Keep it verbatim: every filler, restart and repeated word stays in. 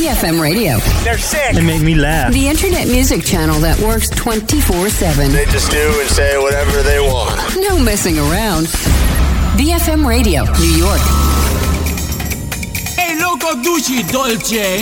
B F M Radio. They're sick. They make me laugh. The internet music channel that works twenty-four seven. They just do and say whatever they want. No messing around. B F M Radio, New York. Hey, loco, Ducci, Dolce.